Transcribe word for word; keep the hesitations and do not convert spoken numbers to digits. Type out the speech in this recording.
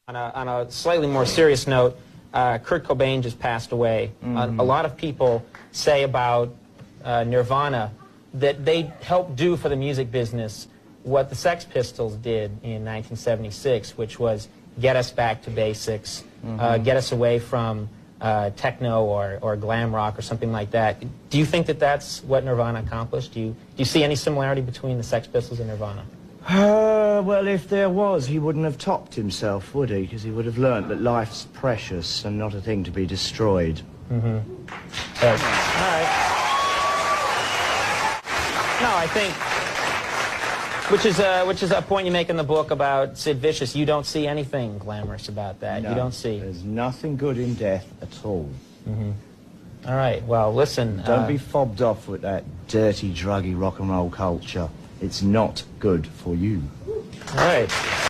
On a, on a slightly more serious note, uh, Kurt Cobain just passed away. Mm-hmm. a, a lot of people say about uh, Nirvana that they helped do for the music business what the Sex Pistols did in nineteen seventy-six, which was get us back to basics, mm-hmm. uh, get us away from uh, techno or, or glam rock or something like that. Do you think that that's what Nirvana accomplished? Do you, do you see any similarity between the Sex Pistols and Nirvana? Uh, well, if there was, he wouldn't have topped himself, would he? Because he would have learnt that life's precious and not a thing to be destroyed. Mm-hmm. Yes. All right. No, I think, which is, a, which is a point you make in the book about Sid Vicious. You don't see anything glamorous about that. No, you don't see. There's nothing good in death at all. Mm-hmm. All right, well, listen. Don't uh, be fobbed off with that dirty, druggy rock and roll culture. It's not good for you. All right.